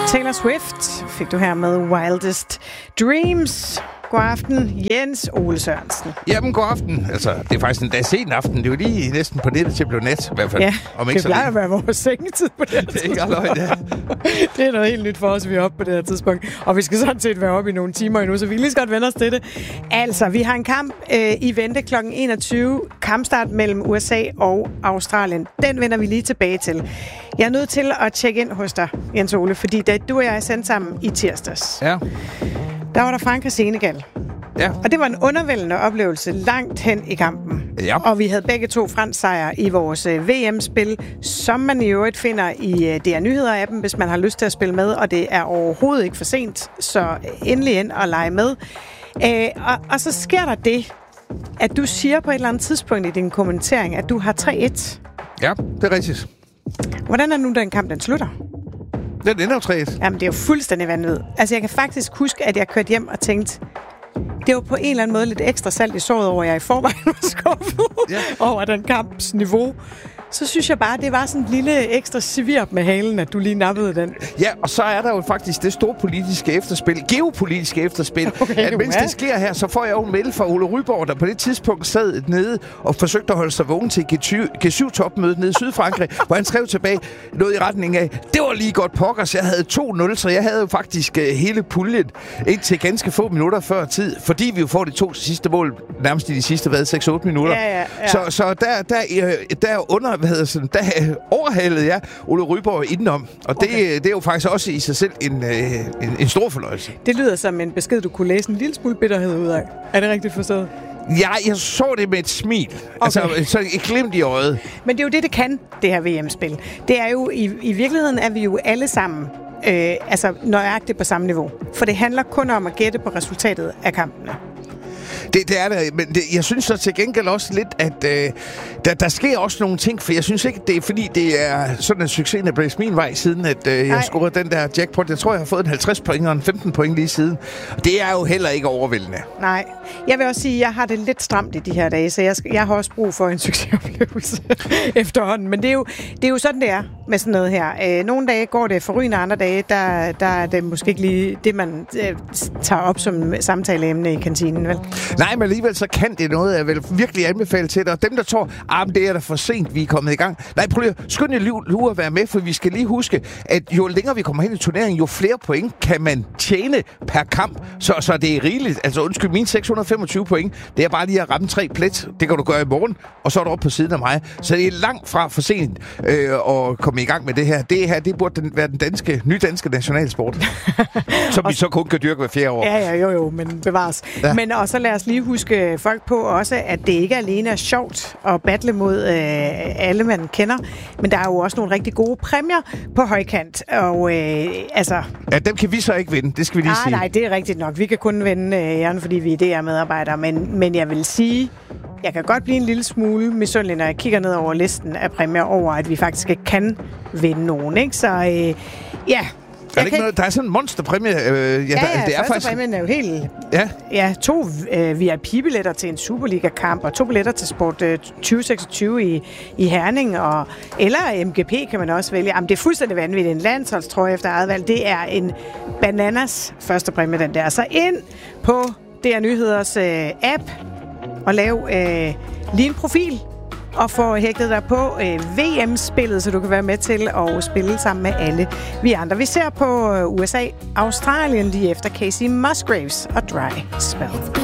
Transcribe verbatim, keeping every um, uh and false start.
Taylor Swift fik du her med Wildest Dreams. God aften, Jens Ole Sørensen. Jamen, god aften. Altså, det er faktisk en dag sen aften. Det er jo lige næsten på nettet til at blive nat, i hvert fald. Ja, om ikke det plejer at være vores sengetid på det her tidspunkt. Det er ikke aløjt, ja. Det er noget helt nyt for os, vi er oppe på det her tidspunkt. Og vi skal sådan set være oppe i nogle timer endnu, så vi kan lige så godt vende os til det. Altså, vi har en kamp øh, i vente klokken enogtyve. Kampstart mellem U S A og Australien. Den vender vi lige tilbage til. Jeg er nødt til at tjekke ind hos dig, Jens Ole, fordi da du og jeg er sendt sammen i tirsdags, ja. der var der Frankrig-Senegal. Ja. Og det var en undervældende oplevelse langt hen i kampen. Ja. Og vi havde begge to fransk sejr i vores øh, V M-spil, som man i øvrigt finder i øh, D R Nyheder-appen, hvis man har lyst til at spille med. Og det er overhovedet ikke for sent, så endelig ind og lege med. Øh, og, og så sker der det, at du siger på et eller andet tidspunkt i din kommentering, at du har tre et. Ja, det er rigtigt. Hvordan er nu den kamp, den slutter? Den ender jo tre et. Jamen, det er jo fuldstændig vanvittigt. Altså, jeg kan faktisk huske, at jeg kørte hjem og tænkte, det var på en eller anden måde lidt ekstra salt i såret over, at jeg i forvejen var skuffet ja. over den kamps niveau. Så synes jeg bare, det var sådan en lille ekstra svirp med halen, at du lige nappede den. Ja, og så er der jo faktisk det store politiske efterspil, geopolitiske efterspil, okay, at mens det sker her, så får jeg jo en mail fra Ole Ryborg, der på det tidspunkt sad nede og forsøgte at holde sig vågen til G syv-topmødet nede i Sydfrankrig, hvor han skrev tilbage noget i retning af, det var lige godt pokkers, jeg havde to nul, så jeg havde jo faktisk uh, hele puljen indtil ganske få minutter før tid, fordi vi jo får de to sidste mål nærmest i de sidste, hvad, seks otte minutter. Ja, ja, ja. Så, så der, der, der under hvad hedder sådan, der overhalede jeg Ole Ryborg indenom. Og det, okay. det er jo faktisk også i sig selv en, en, en stor fornøjelse. Det lyder som en besked, du kunne læse en lille smule bitterhed ud af. Er det rigtigt forstået? Ja, jeg så det med et smil. Okay. Altså, så et glimt i øjet. Men det er jo det, det kan, det her V M-spil. Det er jo, i, i virkeligheden er vi jo alle sammen øh, altså nøjagtigt på samme niveau. For det handler kun om at gætte på resultatet af kampene. Det, det er det, men det, jeg synes så til gengæld også lidt, at øh, der, der sker også nogle ting, for jeg synes ikke, det er fordi, det er sådan en succes, der blev min vej, siden at øh, jeg scorede den der jackpot. Jeg tror, jeg har fået en halvtreds point og en femten point lige siden. Det er jo heller ikke overvældende. Nej. Jeg vil også sige, at jeg har det lidt stramt i de her dage, så jeg, jeg har også brug for en succesoplevelse efterhånden. Men det er, jo, det er jo sådan, det er med sådan noget her. Øh, nogle dage går det forrygende, andre dage, der, der er det måske ikke lige det, man øh, tager op som samtaleemne i kantinen, vel? Nej, men alligevel så kan det noget, jeg vil virkelig anbefale til dig. Og dem, der tror, at det er da for sent, vi er kommet i gang. Nej, prøv lige, skynd jer lige at være med, for vi skal lige huske, at jo længere vi kommer hen i turneringen, jo flere point kan man tjene per kamp. Så, så det er rigeligt. Altså undskyld, mine seks hundrede og femogtyve point, det er bare lige at ramme tre plet. Det kan du gøre i morgen, og så er du oppe på siden af mig. Så det er langt fra for sent øh, at komme i gang med det her. Det her, det burde den, være den danske, nydanske nationalsport. Som vi så kun kan dyrke hver fjerde år. Ja, ja, jo, jo, men bevares. Ja. Men og så lad os lige huske folk på også, at det ikke alene er sjovt at battle mod øh, alle, man kender, men der er jo også nogle rigtig gode præmier på højkant. Og øh, altså... Ja, dem kan vi så ikke vinde, det skal vi lige nej, sige. Nej, det er rigtigt nok. Vi kan kun vinde øh, æren, fordi vi er D R-medarbejdere, men, men jeg vil sige, jeg kan godt blive en lille smule misundelig, når jeg kigger ned over listen af præmier over, at vi faktisk ikke kan vinde nogen, ikke? Så øh, ja... Er det ikke noget, der er sådan en monsterpræmie? Øh, ja, ja, der, ja, det er faktisk... præmien er jo helt... Ja. Ja, to øh, V I P-billetter til en Superliga-kamp, og to billetter til Sport øh, tyve seksogtyve i, i Herning, og, eller M G P kan man også vælge. Jamen, det er fuldstændig vanvittigt. En landsholdstrøje efter eget valg, det er en bananas første præmie, den der. Så ind på D R Nyheders øh, app, og lav øh, lige en profil, og få hægtet dig på øh, V M-spillet, så du kan være med til at spille sammen med alle vi andre. Vi ser på øh, U S A, Australien lige efter Casey Musgraves og Dry Spell.